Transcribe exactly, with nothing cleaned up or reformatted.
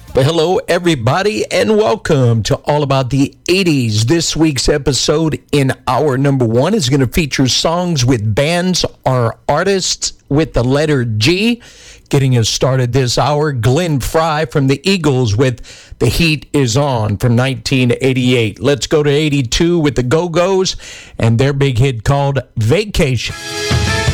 Well, hello, everybody, and welcome to All About the eighties. This week's episode in hour number one is going to feature songs with bands or artists with the letter G. Getting us started this hour, Glenn Frey from the Eagles with The Heat Is On from nineteen eighty-eight. Let's go to eighty-two with the Go-Go's and their big hit called Vacation.